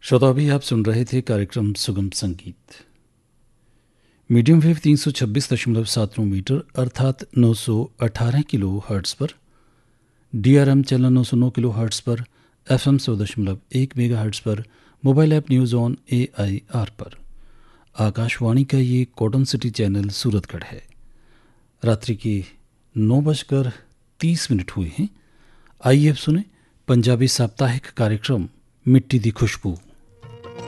श्रोता अभी आप सुन रहे थे कार्यक्रम सुगम संगीत। मीडियम वेव 326.79 मीटर अर्थात 918 किलो हर्ट्स पर, DRM चैनल 909 किलो हर्ट्स पर, FM 100.1 मेगा हर्ट्स पर, mobile app news on AIR पर। आकाशवाणी का ये कॉटन सिटी चैनल सूरतगढ़ है। रात्रि के 9:30 हुए हैं। आइए अब सुने पंजाबी साप्ताहिक कार्यक्रम मिट्टी दी खुशबू।